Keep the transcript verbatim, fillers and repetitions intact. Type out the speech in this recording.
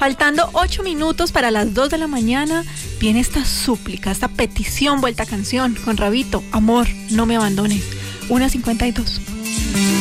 Faltando ocho minutos para las dos de la mañana, viene esta súplica, esta petición vuelta canción con Rabito. Amor, no me abandones. una cincuenta y dos.